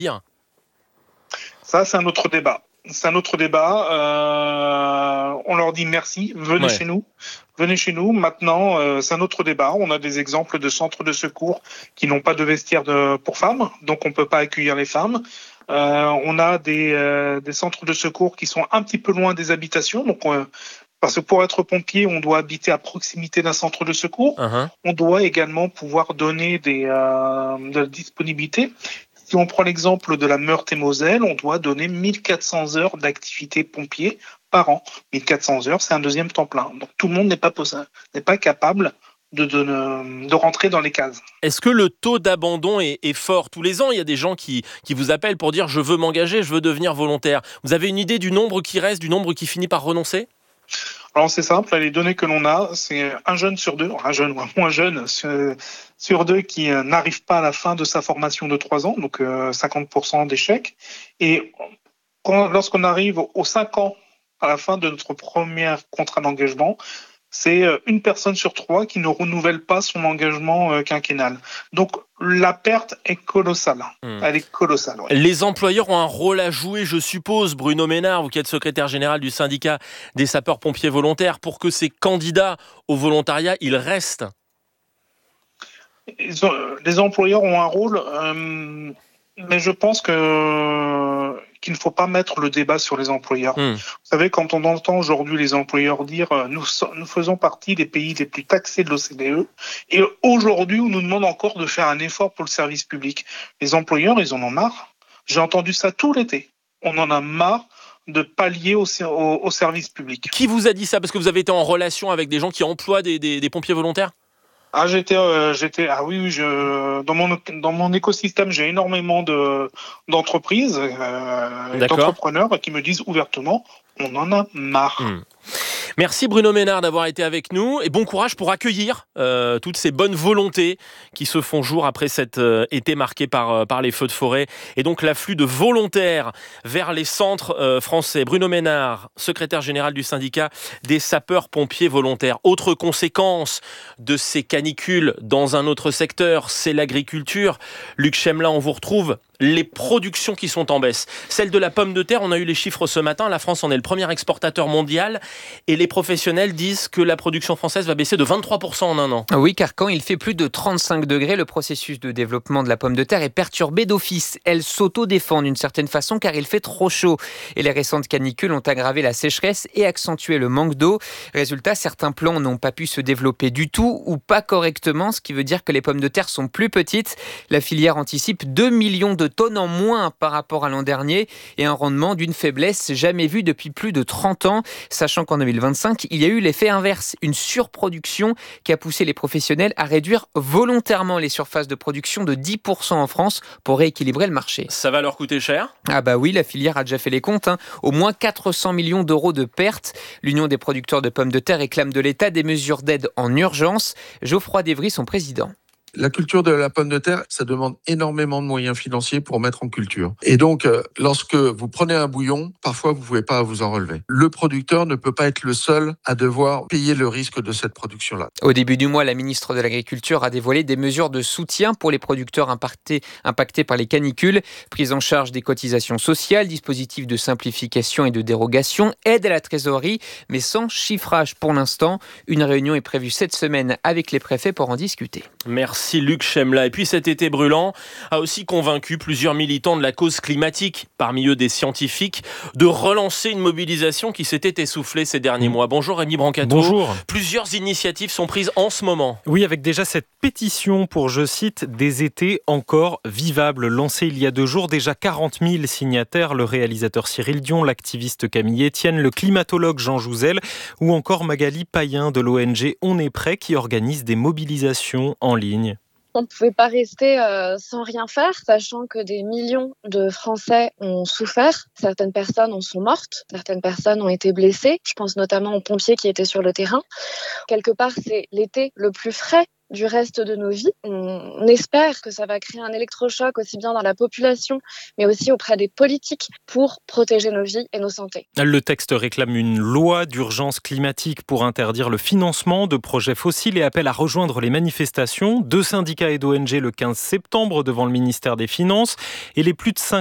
dire. Ça, c'est un autre débat. On leur dit merci, venez chez nous. Venez chez nous. Maintenant, c'est un autre débat. On a des exemples de centres de secours qui n'ont pas de vestiaire pour femmes, donc on ne peut pas accueillir les femmes. On a des centres de secours qui sont un petit peu loin des habitations, donc parce que pour être pompier, on doit habiter à proximité d'un centre de secours. On doit également pouvoir donner de la disponibilité. Si on prend l'exemple de la Meurthe-et-Moselle, on doit donner 1400 heures d'activité pompier par an. 1400 heures, c'est un deuxième temps plein. Donc tout le monde n'est pas capable de rentrer dans les cases. Est-ce que le taux d'abandon est fort? Tous les ans, il y a des gens qui vous appellent pour dire « je veux m'engager, je veux devenir volontaire ». Vous avez une idée du nombre qui reste, du nombre qui finit par renoncer? Alors c'est simple, les données que l'on a, c'est un jeune sur deux, un jeune ou un moins jeune sur deux qui n'arrive pas à la fin de sa formation de 3 ans, donc 50% d'échecs. Et lorsqu'on arrive aux 5 ans à la fin de notre premier contrat d'engagement, c'est une personne sur 3 qui ne renouvelle pas son engagement quinquennal. Donc la perte est colossale. Elle est colossale. Ouais. Les employeurs ont un rôle à jouer, je suppose, Bruno Ménard, vous qui êtes secrétaire général du syndicat des sapeurs-pompiers volontaires, pour que ces candidats au volontariat, ils restent. Les employeurs ont un rôle, mais je pense qu'il ne faut pas mettre le débat sur les employeurs. Vous savez, quand on entend aujourd'hui les employeurs dire nous faisons partie des pays les plus taxés de l'OCDE, et aujourd'hui on nous demande encore de faire un effort pour le service public. Les employeurs, ils en ont marre. J'ai entendu ça tout l'été. On en a marre de pallier au service public. Qui vous a dit ça? Parce que vous avez été en relation avec des gens qui emploient des pompiers volontaires? Dans mon écosystème, j'ai énormément d'entreprises, d'entrepreneurs qui me disent ouvertement, on en a marre. Merci Bruno Ménard d'avoir été avec nous et bon courage pour accueillir toutes ces bonnes volontés qui se font jour après cet été marqué par les feux de forêt et donc l'afflux de volontaires vers les centres français. Bruno Ménard, secrétaire général du syndicat des sapeurs-pompiers volontaires. Autre conséquence de ces canicules dans un autre secteur, c'est l'agriculture. Luc Chemla, on vous retrouve. Les productions qui sont en baisse. Celle de la pomme de terre, on a eu les chiffres ce matin, la France en est le premier exportateur mondial et les professionnels disent que la production française va baisser de 23% en un an. Oui, car quand il fait plus de 35 degrés, le processus de développement de la pomme de terre est perturbé d'office. Elle s'auto-défend d'une certaine façon car il fait trop chaud. Et les récentes canicules ont aggravé la sécheresse et accentué le manque d'eau. Résultat, certains plants n'ont pas pu se développer du tout ou pas correctement, ce qui veut dire que les pommes de terre sont plus petites. La filière anticipe 2 millions de tonnes en moins par rapport à l'an dernier et un rendement d'une faiblesse jamais vue depuis plus de 30 ans, sachant qu'en 2025, il y a eu l'effet inverse, une surproduction qui a poussé les professionnels à réduire volontairement les surfaces de production de 10% en France pour rééquilibrer le marché. Ça va leur coûter cher ? Ah bah oui, la filière a déjà fait les comptes, au moins 400 millions d'euros de pertes. L'Union des producteurs de pommes de terre réclame de l'État des mesures d'aide en urgence. Geoffroy Devry, son président. La culture de la pomme de terre, ça demande énormément de moyens financiers pour mettre en culture. Et donc, lorsque vous prenez un bouillon, parfois vous pouvez pas vous en relever. Le producteur ne peut pas être le seul à devoir payer le risque de cette production-là. Au début du mois, la ministre de l'Agriculture a dévoilé des mesures de soutien pour les producteurs impactés par les canicules, prise en charge des cotisations sociales, dispositifs de simplification et de dérogation, aide à la trésorerie, mais sans chiffrage pour l'instant. Une réunion est prévue cette semaine avec les préfets pour en discuter. Merci Luc Chemla. Et puis cet été brûlant a aussi convaincu plusieurs militants de la cause climatique, parmi eux des scientifiques, de relancer une mobilisation qui s'était essoufflée ces derniers mois. Bonjour Rémi Brancato. Bonjour. Plusieurs initiatives sont prises en ce moment. Oui, avec déjà cette pétition pour, je cite, des étés encore vivables, lancée il y a 2 jours. Déjà 40 000 signataires, le réalisateur Cyril Dion, l'activiste Camille Etienne, le climatologue Jean Jouzel ou encore Magali Payen de l'ONG On est prêt qui organise des mobilisations en ligne. On ne pouvait pas rester sans rien faire, sachant que des millions de Français ont souffert. Certaines personnes en sont mortes, certaines personnes ont été blessées. Je pense notamment aux pompiers qui étaient sur le terrain. Quelque part, c'est l'été le plus frais du reste de nos vies. On espère que ça va créer un électrochoc aussi bien dans la population, mais aussi auprès des politiques pour protéger nos vies et nos santé. Le texte réclame une loi d'urgence climatique pour interdire le financement de projets fossiles et appelle à rejoindre les manifestations. 2 syndicats et d'ONG le 15 septembre devant le ministère des Finances et les plus de